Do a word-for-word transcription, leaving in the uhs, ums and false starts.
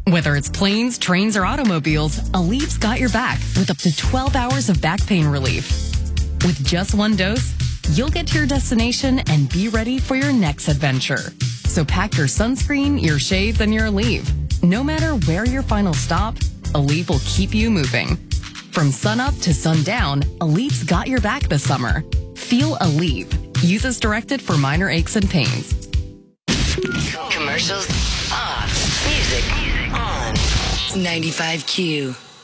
Whether it's planes, trains, or automobiles, Aleve's got your back with up to twelve hours of back pain relief. With just one dose, you'll get to your destination and be ready for your next adventure. So pack your sunscreen, your shades, and your Aleve. No matter where your final stop, Aleve will keep you moving. From sunup to sundown, Aleve's got your back this summer. Feel Aleve. Use as directed for minor aches and pains. Commercials off. Music on. ninety-five Q.